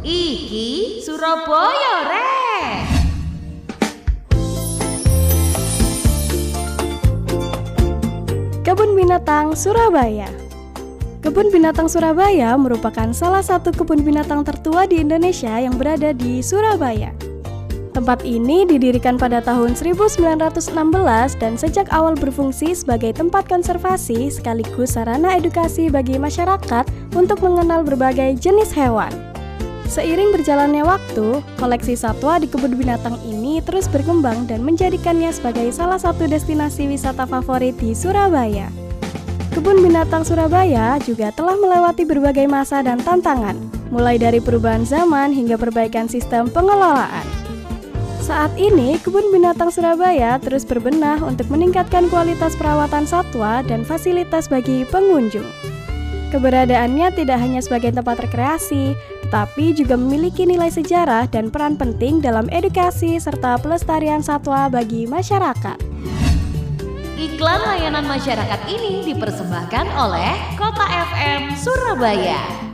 Iki Surabaya rek. Kebun Binatang Surabaya. Kebun Binatang Surabaya merupakan salah satu kebun binatang tertua di Indonesia yang berada di Surabaya. Tempat ini didirikan pada tahun 1916 dan sejak awal berfungsi sebagai tempat konservasi sekaligus sarana edukasi bagi masyarakat untuk mengenal berbagai jenis hewan. Seiring berjalannya waktu, koleksi satwa di kebun binatang ini terus berkembang dan menjadikannya sebagai salah satu destinasi wisata favorit di Surabaya. Kebun Binatang Surabaya juga telah melewati berbagai masa dan tantangan, mulai dari perubahan zaman hingga perbaikan sistem pengelolaan. Saat ini, Kebun Binatang Surabaya terus berbenah untuk meningkatkan kualitas perawatan satwa dan fasilitas bagi pengunjung. Keberadaannya tidak hanya sebagai tempat rekreasi, tetapi juga memiliki nilai sejarah dan peran penting dalam edukasi serta pelestarian satwa bagi masyarakat. Iklan layanan masyarakat ini dipersembahkan oleh Kota FM Surabaya.